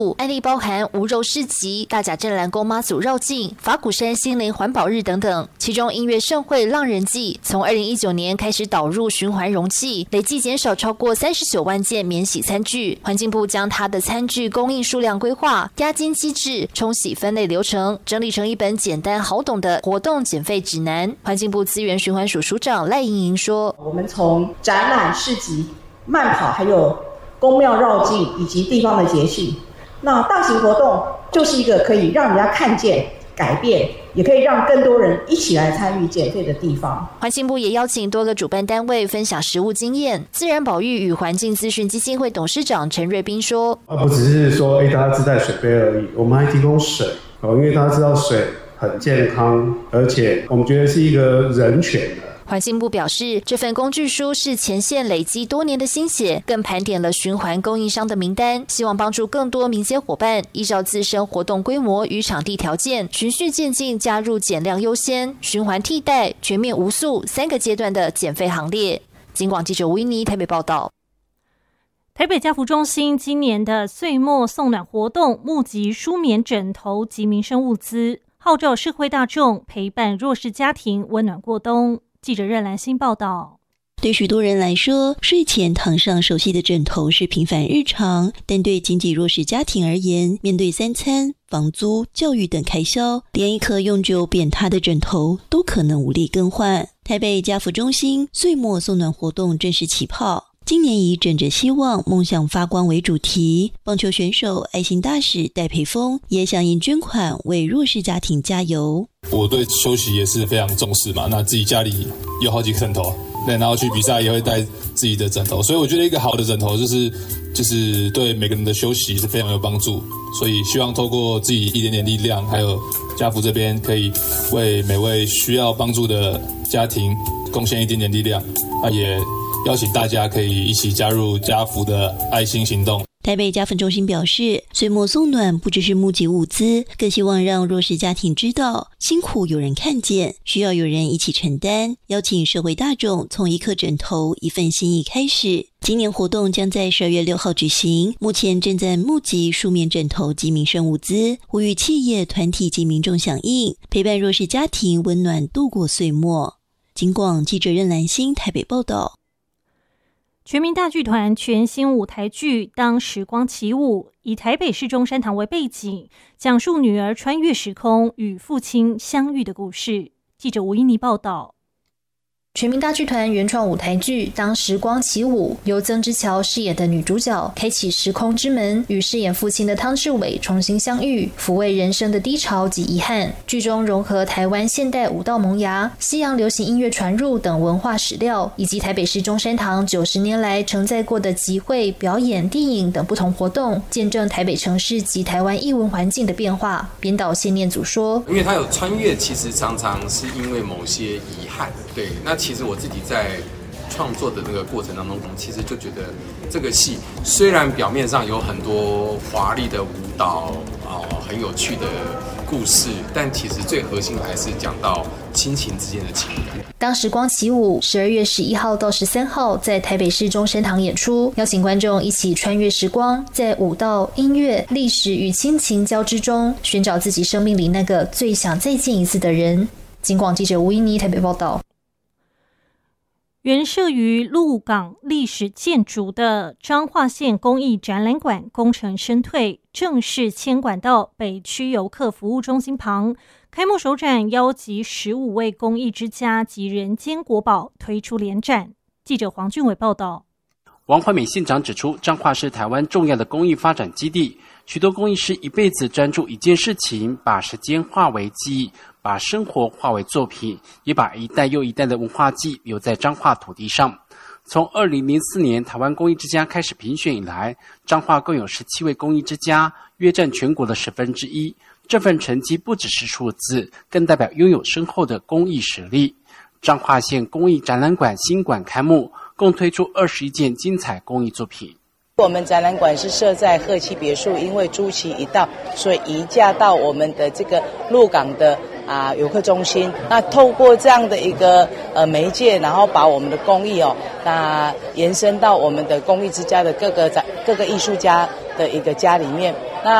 案例包含无肉市集、大甲镇澜宫妈祖绕境、法鼓山心灵环保日等等。其中音乐盛会浪人祭从2019年开始导入循环容器，累计减少超过39万件免洗餐具。环境部将它的餐具供应数量规划、押金机制、冲洗分类流程整理成一本简单好懂的活动减废指南。环境部资源循环署署长赖莹莹说：“ 我们从展览、市集、慢跑，还有宫庙绕境以及地方的节庆。”那大型活动就是一个可以让人家看见改变，也可以让更多人一起来参与减废的地方。 环境部也邀请多个主办单位分享实务经验。自然保育与环境资讯基金会董事长陈瑞斌说：“ 不只是说大家自带水杯而已，我们还提供水因为大家知道水很健康，而且我们觉得是一个人权的。” 环境部表示，这份工具书是前线累积多年的心血，更盘点了循环供应商的名单，希望帮助更多民间伙伴依照自身活动规模与场地条件，循序渐进加入减量优先、循环替代、全面无塑3个阶段的减废行列。警广记者吴依妮台北报道。 台北家福中心今年的岁末送暖活动，募集舒眠枕头及民生物资，号召社会大众陪伴弱势家庭温暖过冬。记者任兰心报道。 对许多人来说，睡前躺上熟悉的枕头是平凡日常，但对经济弱势家庭而言，面对3餐、房租、教育等开销，连一颗永久扁塌的枕头都可能无力更换。台北家福中心岁末送暖活动正式起跑，今年以枕着希望梦想发光为主题，棒球选手爱心大使戴培峰也响应捐款为弱势家庭加油。 我对休息也是非常重视嘛，那自己家里有好几个枕头，对，然后去比赛也会带自己的枕头，所以我觉得一个好的枕头就是对每个人的休息是非常有帮助，所以希望透过自己一点点力量，还有家福这边可以为每位需要帮助的家庭贡献一点点力量，也邀请大家可以一起加入家福的爱心行动。 台北家福中心表示，岁末送暖不只是募集物资，更希望让弱势家庭知道辛苦有人看见，需要有人一起承担，邀请社会大众从一颗枕头一份心意开始。今年活动将在12月6号举行，目前正在募集舒眠枕头及民生物资，呼吁企业、团体及民众响应，陪伴弱势家庭温暖度过岁末。警广记者任兰心台北报道。 全民大剧团全新舞台剧《当时光起舞》，以台北市中山堂为背景，讲述女儿穿越时空与父亲相遇的故事。记者吴依妮报道。 全民大剧团原创舞台剧《当时光起舞》，由曾之乔饰演的女主角开启时空之门，与饰演父亲的汤志伟重新相遇，抚慰人生的低潮及遗憾。剧中融合台湾现代舞蹈萌芽、西洋流行音乐传入等文化史料，以及台北市中山堂90年来承载过的集会、表演、电影等不同活动，见证台北城市及台湾艺文环境的变化。编导谢念祖说：“ 因为他有穿越，其实常常是因为某些遗憾，对，那其实我自己在创作的那个过程当中，其实就觉得这个戏虽然表面上有很多华丽的舞蹈很有趣的故事，但其实最核心还是讲到亲情之间的情感。 当时光起舞12月11号到13号在台北市中山堂演出，邀请观众一起穿越时光，在舞蹈、音乐、历史与亲情交织中，寻找自己生命里那个最想再见一次的人。警广记者吴依妮台北报道。 原设于鹿港历史建筑的彰化县公益展览馆工程身退，正式迁馆到北区游客服务中心旁。开幕首展邀集15位公益之家及人间国宝推出联展。记者黄俊伟报道。 王怀美县长指出，彰化是台湾重要的公益发展基地，许多公益师一辈子专注一件事情，把时间化为记忆，把生活化为作品，也把一代又一代的文化记忆留在彰化土地上。从2004年台湾公益之家开始评选以来，彰化共有17位公益之家，约占全国的1/10。这份成绩不只是数字，更代表拥有深厚的公益实力。彰化县公益展览馆新馆开幕，共推出21件精彩公益作品。 我们展览馆是设在鹤栖别墅，因为朱期一到，所以移驾到我们的这个鹿港的游客中心。那透过这样的一个媒介，然后把我们的公益那延伸到我们的公益之家的各个艺术家的一个家里面。